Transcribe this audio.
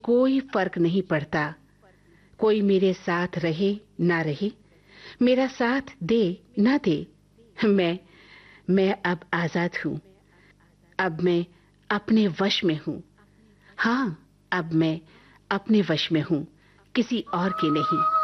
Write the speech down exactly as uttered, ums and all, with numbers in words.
कोई फर्क नहीं पड़ता। कोई मेरे साथ रहे ना रहे, मेरा साथ दे ना दे, मैं मैं अब आजाद हूँ। अब मैं अपने वश में हूँ। हाँ, अब मैं अपने वश में हूँ, किसी और के नहीं।